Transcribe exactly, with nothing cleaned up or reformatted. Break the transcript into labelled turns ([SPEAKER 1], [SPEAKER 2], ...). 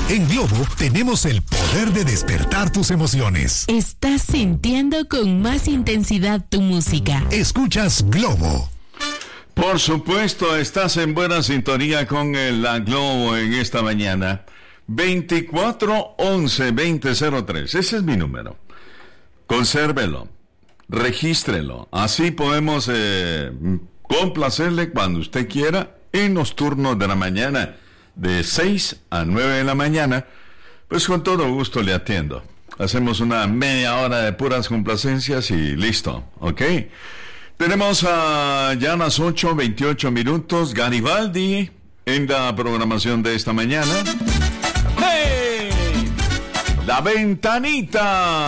[SPEAKER 1] En Globo tenemos el poder de despertar tus emociones.
[SPEAKER 2] Estás sintiendo con más intensidad tu música.
[SPEAKER 1] Escuchas Globo.
[SPEAKER 3] Por supuesto, estás en buena sintonía con el, la Globo en esta mañana. veinticuatro once veinte cero tres. Ese es mi número. Consérvelo. Regístrelo. Así podemos eh, complacerle cuando usted quiera en los turnos de la mañana. De seis a nueve de la mañana, pues con todo gusto le atiendo. Hacemos una media hora de puras complacencias y listo, ¿ok? Tenemos uh, ya las ocho veintiocho minutos, Garibaldi en la programación de esta mañana. ¡Hey! La ventanita.